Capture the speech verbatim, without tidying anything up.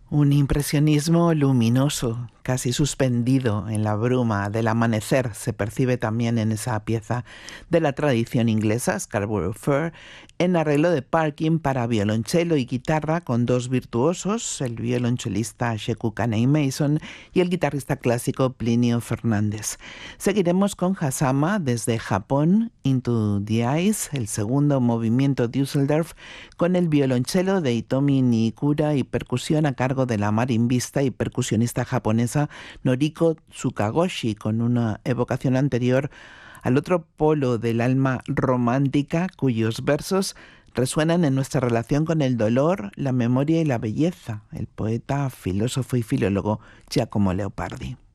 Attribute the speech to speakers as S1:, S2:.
S1: Un impresionismo luminoso, casi suspendido en la bruma del amanecer, se percibe también en esa pieza de la tradición inglesa, Scarborough Fair, en arreglo de Parkin para violonchelo y guitarra con dos virtuosos, el violonchelista Sheku Kanei Mason y el guitarrista clásico Plinio Fernández. Seguiremos con Hazama desde Japón, Into the Ice, el segundo movimiento Düsseldorf, con el violonchelo de Hitomi Niikura y percusión a cargo de la marimbista y percusionista japonesa Noriko Tsukagoshi, con una evocación anterior al otro polo del alma romántica cuyos versos resuenan en nuestra relación con el dolor, la memoria y la belleza, el poeta, filósofo y filólogo Giacomo Leopardi.